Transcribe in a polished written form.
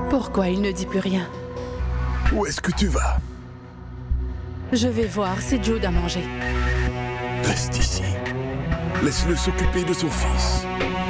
Pourquoi il ne dit plus rien? Où est-ce que tu vas? Je vais voir si Jude a mangé. Reste ici. Laisse-le s'occuper de son fils.